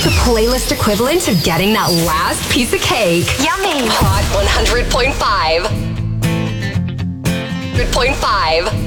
The playlist equivalent of getting that last piece of cake. Yummy. Hot 100.5. 100.5.